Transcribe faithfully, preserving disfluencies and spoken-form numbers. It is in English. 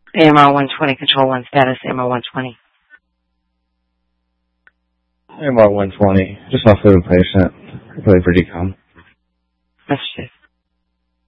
A M R one twenty, control one status, A M R one twenty. A M R one twenty, just off of the patient, reporting for decom. Messages.